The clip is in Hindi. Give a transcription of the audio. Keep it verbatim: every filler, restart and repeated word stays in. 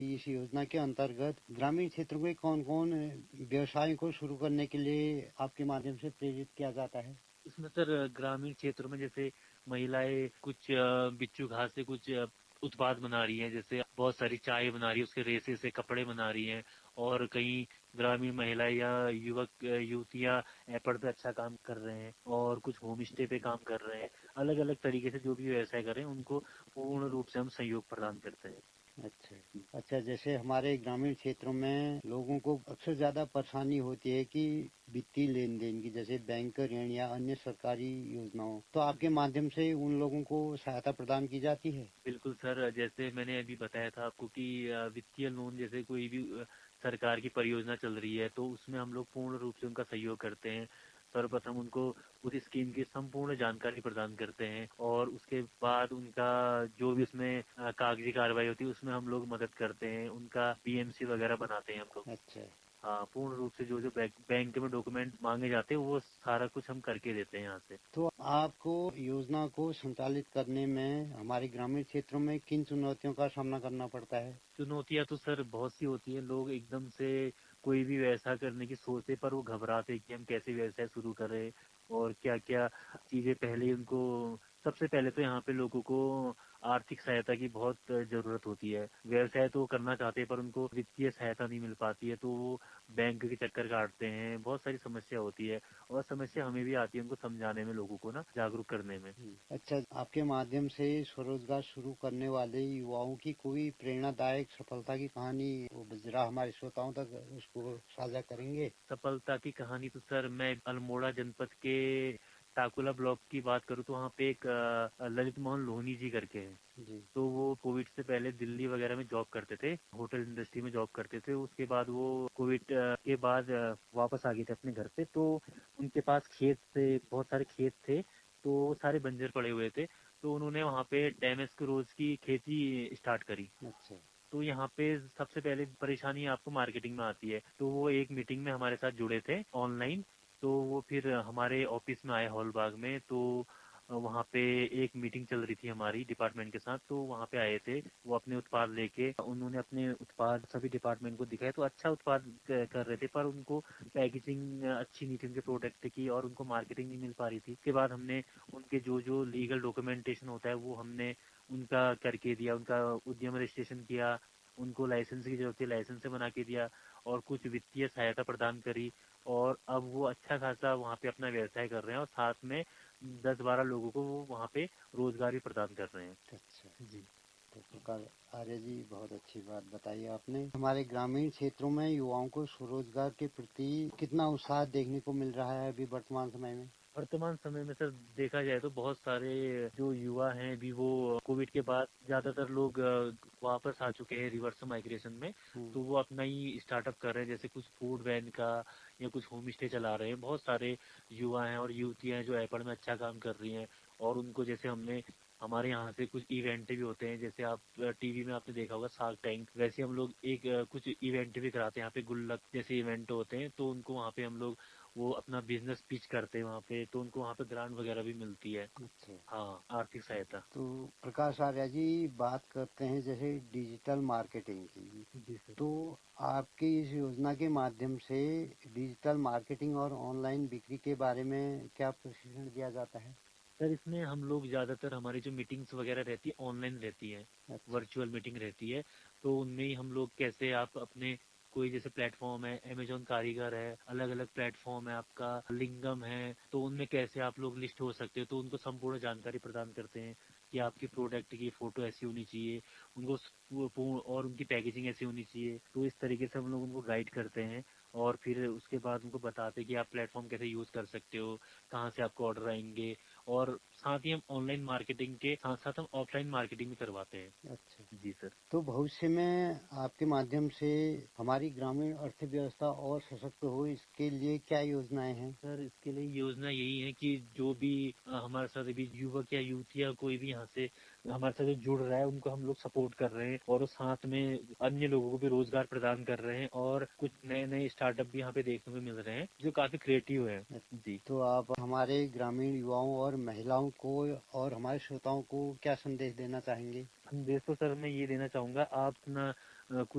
इस योजना के अंतर्गत ग्रामीण क्षेत्रों में कौन-कौन व्यवसाय को शुरू करने के लिए आपके माध्यम से प्रेरित किया जाता है? इसमें सर ग्रामीण क्षेत्रों में जैसे महिलाएं कुछ अ, बिच्छू घास से कुछ अ, उत्पाद बना रही हैं, जैसे बहुत सारी चाय बना रही है, उसके रेशे से कपड़े बना रही हैं। और कई ग्रामीण महिलाएं या युवक अ, युवतियां ऐपड़ पे अच्छा काम कर रहे हैं और कुछ होम स्टे पे काम कर रहे हैं। अलग अलग तरीके से जो भी व्यवसाय कर रहे हैं उनको पूर्ण रूप से हम सहयोग प्रदान करते हैं। अच्छा। अच्छा, जैसे हमारे ग्रामीण क्षेत्रों में लोगों को अक्सर ज़्यादा परेशानी होती है कि वित्तीय लेन-देन की, जैसे बैंक ऋण या अन्य सरकारी योजनाओं, तो आपके माध्यम से उन लोगों को सहायता प्रदान की जाती है? बिल्कुल सर, जैसे मैंने अभी बताया था आपको कि अ, वित्तीय लोन जैसे कोई भी अ, सरकार की परियोजना चल रही है तो उसमें हम लोग पूर्ण रूप से उनका सहयोग करते हैं। सर्वप्रथम उनको उस स्कीम की संपूर्ण जानकारी प्रदान करते हैं और उसके बाद उनका जो भी उसमें अ, कागजी कार्रवाई होती है उसमें हम लोग मदद करते हैं। उनका पीएमसी वगैरह बनाते हैं हम लोग। अच्छा। हाँ, पूर्ण रूप से जो-जो बैंक बैंक में डॉक्यूमेंट माँगे जाते हैं वो सारा कुछ हम करके देते हैं यहाँ से। तो आपको योजना को संचालित करने में हमारे ग्रामीण क्षेत्रों में किन चुनौतियों का सामना करना पड़ता है? चुनौतियाँ तो सर बहुत सी होती हैं। लोग एकदम से कोई भी व्यवसाय करने की सोचते पर वो घबराते कि हम कैसे व्यवसाय शुरू करें और क्या-क्या चीज़ें पहले उनको सबसे पहले तो यहाँ पे लोगों को आर्थिक सहायता की बहुत ज़रूरत होती है। व्यवसाय तो वो करना चाहते हैं पर उनको वित्तीय सहायता नहीं मिल पाती है तो वो बैंक के चक्कर काटते हैं। बहुत सारी समस्या होती है और समस्या हमें भी आती है उनको समझाने में, लोगों को ना जागरूक करने में। अच्छा, आपके माध्यम से स्वरोजगार शुरू करने वाले युवाओं की कोई प्रेरणादायक सफलता की कहानी वो ज़रा हमारे श्रोताओं तक उसको साझा करेंगे? सफलता की कहानी तो सर मैं अल्मोड़ा जनपद के टाकुला ब्लॉक की बात करूँ तो वहाँ पे एक अ, ललित मोहन लोहनी जी करके हैं। जी। तो वो कोविड से पहले दिल्ली वगैरह में जॉब करते थे, होटल इंडस्ट्री में जॉब करते थे। उसके बाद वो कोविड अ, के बाद अ, वापस आ गए थे अपने घर पे। तो उनके पास खेत थे, बहुत सारे खेत थे, तो वो सारे बंजर पड़े हुए थे। तो उन्होंने वहाँ पे डेमस्क रोज़ की खेती स्टार्ट करी। अच्छा। तो यहाँ पे सबसे पहले परेशानी आपको मार्केटिंग में आती है। तो वो एक मीटिंग में हमारे साथ जुड़े थे ऑनलाइन। तो वो फिर हमारे ऑफिस में आए हॉलबाग में। तो अ, वहाँ पे एक मीटिंग चल रही थी हमारी डिपार्टमेंट के साथ। तो वहाँ पे आए थे वो अपने उत्पाद लेके। उन्होंने अपने उत्पाद सभी डिपार्टमेंट को दिखाए तो अच्छा उत्पाद क- कर रहे थे पर उनको पैकेजिंग अच्छी नहीं थी उनके प्रोडक्ट की और उनको मार्केटिंग नहीं मिल पा रही थी। उसके बाद हमने उनके जो जो लीगल डॉक्यूमेंटेशन होता है वो हमने उनका करके दिया, उनका उद्यम रजिस्ट्रेशन किया, उनको लाइसेंस की ज़रूरत थी, लाइसेंस बना के दिया और कुछ वित्तीय सहायता प्रदान करी और अब वो अच्छा खासा वहाँ पे अपना व्यवसाय कर रहे हैं और साथ में दस बारह लोगों को वो वहाँ पे रोज़गार भी प्रदान कर रहे हैं। अच्छा। जी। तो प्रकार आर्य जी, बहुत अच्छी बात बताई आपने। हमारे ग्रामीण क्षेत्रों में युवाओं को स्वरोजगार के प्रति कितना उत्साह देखने को मिल रहा है अभी वर्तमान समय में? वर्तमान समय में सर देखा जाए तो बहुत सारे जो युवा हैं अभी वो कोविड के बाद ज्यादातर लोग अ, वापस आ चुके हैं रिवर्स माइग्रेशन में। हम्म। तो वो अपना ही स्टार्टअप कर रहे हैं, जैसे कुछ फूड वैन का या कुछ होम स्टे चला रहे हैं। बहुत सारे युवा हैं और युवतियां हैं जो एपड़ में अच्छा काम कर रही हैं और उनको जैसे हमने हमारे यहाँ से कुछ इवेंट भी होते हैं, जैसे आप टीवी में आपने देखा होगा शार्क टैंक, वैसे हम लोग एक अ, कुछ इवेंट भी कराते हैं यहाँ पे, गुल्लक जैसे इवेंट होते हैं तो उनको वहाँ पे हम लोग वो अपना बिजनेस पिच करते हैं वहाँ पे, तो उनको वहाँ पे ग्रांट वगैरह भी मिलती है। अच्छा। हाँ, आर्थिक सहायता। तो प्रकाश आर्य जी, बात करते हैं जैसे डिजिटल मार्केटिंग की। जी सर। तो आपकी इस योजना के माध्यम से डिजिटल मार्केटिंग और ऑनलाइन बिक्री के बारे में क्या प्रशिक्षण दिया जाता है? सर इसमें हम लोग ज़्यादातर हमारी जो मीटिंग्स वगैरह रहती है ऑनलाइन रहती है, अच्छा। वर्चुअल मीटिंग रहती है। तो उनमें ही हम लोग कैसे आप अपने कोई जैसे प्लेटफॉर्म है, अमेजोन कारीगर है, अलग अलग प्लेटफॉर्म है आपका, लिंगम है, तो उनमें कैसे आप लोग लिस्ट हो सकते हो, तो उनको संपूर्ण जानकारी प्रदान करते हैं कि आपकी प्रोडक्ट की फोटो ऐसी होनी चाहिए, उनको स- वो पूर्ण और उनकी पैकेजिंग ऐसी होनी चाहिए। तो इस तरीके से हम लोग उनको गाइड करते हैं और फिर उसके बाद उनको बताते हैं कि आप प्लेटफॉर्म कैसे यूज कर सकते हो, कहाँ से आपको ऑर्डर आएंगे। और साथ ही हम ऑनलाइन मार्केटिंग के साथ साथ हम ऑफलाइन मार्केटिंग भी करवाते हैं। अच्छा। जी सर। तो भविष्य में आपके माध्यम से हमारी ग्रामीण अर्थव्यवस्था और सशक्त हो, इसके लिए क्या योजनाएं हैं? सर इसके लिए योजना यही है कि जो भी अ, हमारे साथ अभी युवक या युवतियाँ कोई भी यहाँ से हमारे साथ जो जुड़ रहा है उनको हम लोग सपोर्ट कर रहे हैं और उस साथ में अन्य लोगों को भी रोजगार प्रदान कर रहे हैं और कुछ नए नए स्टार्टअप भी यहाँ पे देखने को मिल रहे हैं जो काफी क्रिएटिव है। जी। तो आप हमारे ग्रामीण युवाओं और महिलाओं को और हमारे श्रोताओं को क्या संदेश देना चाहेंगे? संदेश तो सर मैं ये देना चाहूंगा, आप ना अ,